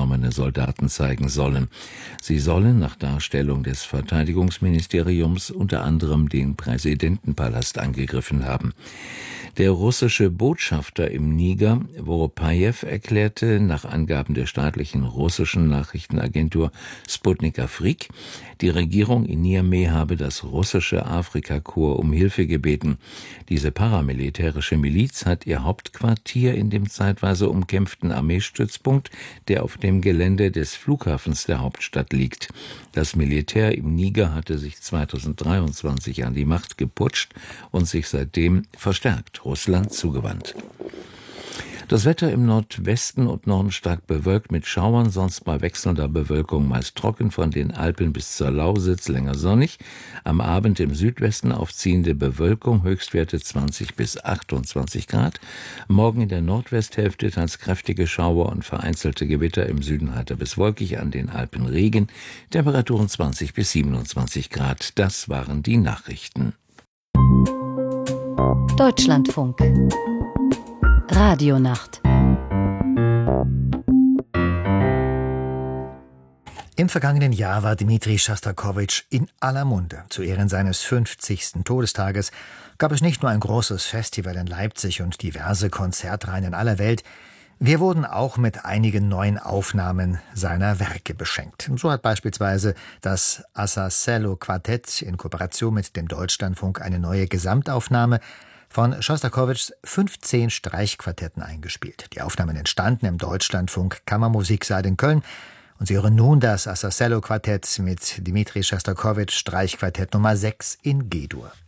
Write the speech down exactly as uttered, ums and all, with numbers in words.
festgenommene Soldaten zeigen sollen. Sie sollen nach Darstellung des Verteidigungsministeriums unter anderem den Präsidentenpalast angegriffen haben. Der russische Botschafter im Niger, Voropajew, erklärte nach Angaben der staatlichen russischen Nachrichtenagentur Sputnik Afrik, die Regierung in Niamey habe das russische Afrikakorps um Hilfe gebeten. Diese paramilitärische Miliz hat ihr Hauptquartier in dem zeitweise umkämpften Armeestützpunkt, der auf dem Gelände des Flughafens der Hauptstadt liegt. Das Militär im Niger hatte sich zweitausenddreiundzwanzig an die Macht geputscht und sich seitdem verstärkt Russland zugewandt. Das Wetter im Nordwesten und Norden stark bewölkt mit Schauern, sonst bei wechselnder Bewölkung meist trocken, von den Alpen bis zur Lausitz länger sonnig. Am Abend im Südwesten aufziehende Bewölkung, Höchstwerte zwanzig bis achtundzwanzig Grad. Morgen in der Nordwesthälfte teils kräftige Schauer und vereinzelte Gewitter, im Süden heiter bis wolkig, an den Alpen Regen. Temperaturen zwanzig bis siebenundzwanzig Grad. Das waren die Nachrichten. Deutschlandfunk Radionacht. Im vergangenen Jahr war Dmitri Schostakowitsch in aller Munde. Zu Ehren seines fünfzigsten Todestages gab es nicht nur ein großes Festival in Leipzig und diverse Konzertreihen in aller Welt. Wir wurden auch mit einigen neuen Aufnahmen seiner Werke beschenkt. So hat beispielsweise das Assacello-Quartett in Kooperation mit dem Deutschlandfunk eine neue Gesamtaufnahme von Schostakowitschs fünfzehn Streichquartetten eingespielt. Die Aufnahmen entstanden im Deutschlandfunk Kammermusiksaal in Köln. Und Sie hören nun das Assacello-Quartett mit Dmitri Schostakowitsch Streichquartett Nummer sechs in G-Dur.